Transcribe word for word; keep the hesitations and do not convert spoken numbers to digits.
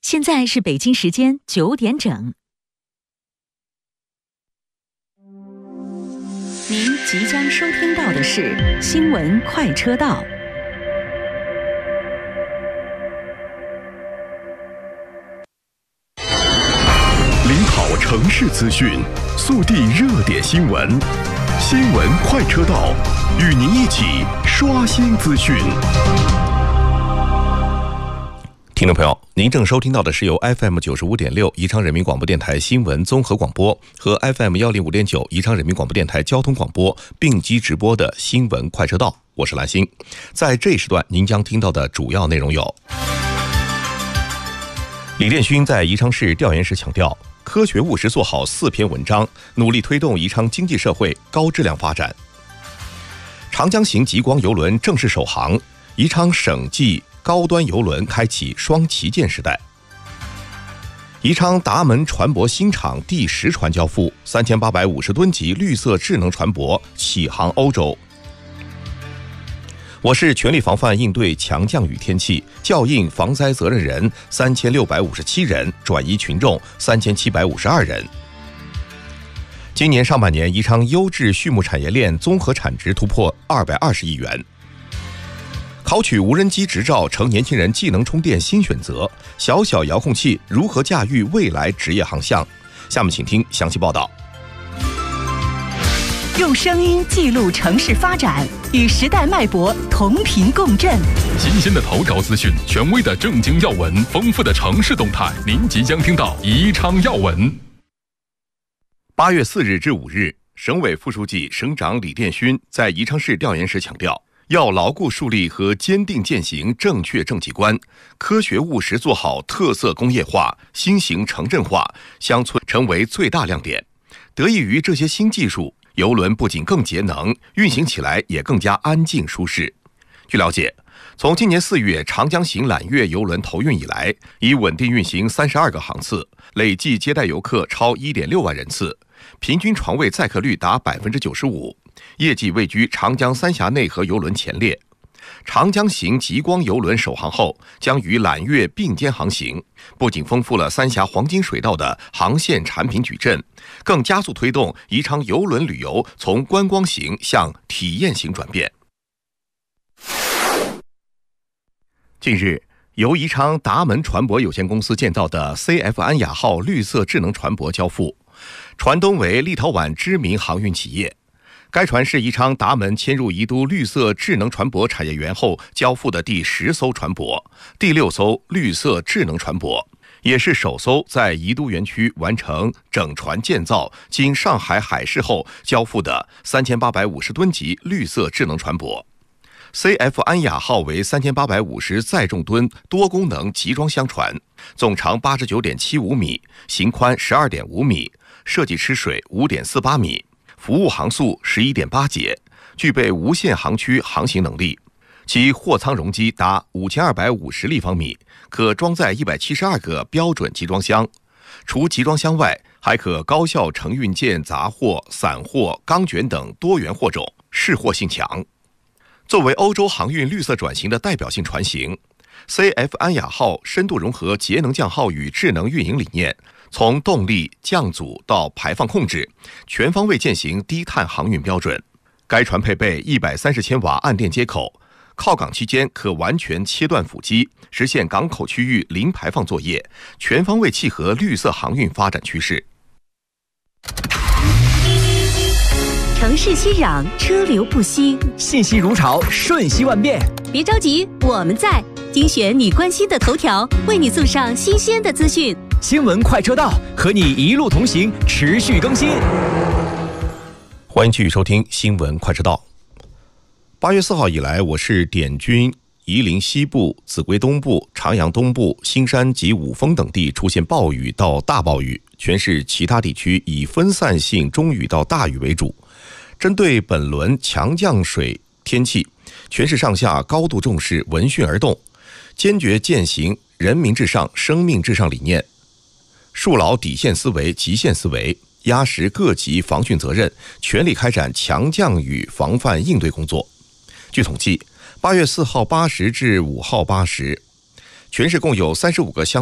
现在是北京时间九点整。您即将收听到的是新闻快车道。 领跑城市资讯，速递热点新闻，新闻快车道，与您一起刷新资讯。 听众朋友，您正收听到的是由 F M 九十五点六宜昌人民广播电台新闻综合广播和 F M 幺零五点九宜昌人民广播电台交通广播并机直播的新闻快车道，我是蓝星。在这一时段，您将听到的主要内容有：李殿勋在宜昌市调研时强调，科学务实做好四篇文章，努力推动宜昌经济社会高质量发展。长江型极光邮轮正式首航，宜昌省际高端邮轮开启双旗舰时代。宜昌达门船舶新厂第十船交付，三千八百五十吨级绿色智能船舶启航欧洲。我市全力防范应对强降雨天气，校应防灾责任人三千六百五十七人，转移群众三千七百五十二人。今年上半年，宜昌优质畜牧产业链综合产值突破二百二十亿元。考取无人机执照成年轻人技能充电新选择，小小遥控器如何驾驭未来职业航向？下面请听详细报道。 用声音记录城市发展，与时代脉搏同频共振。 新鲜的头条资讯，权威的政经要闻，丰富的城市动态，您即将听到宜昌要闻。 八月四日至五日，省委副书记、省长李殿勋在宜昌市调研时强调，要牢固树立和坚定践行正确政绩观，科学务实做好特色工业化、新型城镇化、乡村成为最大亮点。得益于这些新技术，邮轮不仅更节能，运行起来也更加安静舒适。据了解，从今年四月长江型揽月邮轮投运以来，已稳定运行三十二个航次，累计接待游客超 一点六万人次，平均床位载客率达 百分之九十五， 业绩位居长江三峡内河邮轮前列。长江型极光邮轮首航后，将与揽月并肩航行，不仅丰富了三峡黄金水道的航线产品矩阵，更加速推动宜昌邮轮旅游从观光型向体验型转变。近日，由宜昌达门船舶有限公司建造的 C F 安雅号绿色智能船舶交付，船东为立陶宛知名航运企业。该船是宜昌达门迁入宜都绿色智能船舶产业园后交付的第十艘船舶，第六艘绿色智能船舶，也是首艘在宜都园区完成整船建造、经上海海试后交付的三千八百五十吨级绿色智能船舶。C F 安雅号为三千八百五十载重吨多功能集装箱船，总长八十九点七五米，型宽十二点五米，设计吃水五点四八米，服务航速十一点八节，具备无限航区航行能力。其货舱容积达五千二百五十立方米，可装载一百七十二个标准集装箱。除集装箱外，还可高效承运件杂货、散货、钢卷等多元货种，适货性强。作为欧洲航运绿色转型的代表性船型， C F 安雅号深度融合节能降耗与智能运营理念，从动力、降阻到排放控制，全方位践行低碳航运标准。该船配备一百三十千瓦岸电接口，靠港期间可完全切断辅机，实现港口区域零排放作业，全方位契合绿色航运发展趋势。 城市熙攘，车流不息， 信息如潮，瞬息万变。 别着急，我们在精选你关心的头条，为你送上新鲜的资讯。 新闻快车道，和你一路同行，持续更新。 欢迎继续收听新闻快车道。八月四号以来，我市滇军、夷陵西部、秭归东部、长阳东部、新山及五峰等地出现暴雨到大暴雨，全市其他地区以分散性中雨到大雨为主。针对本轮强降水天气，全市上下高度重视闻讯而动，坚决践行人民至上、生命至上理念，树牢底线思维、极限思维，压实各级防汛责任，全力开展强降雨防范应对工作。据统计，八月四号八时至五号八时，全市共有三十五个乡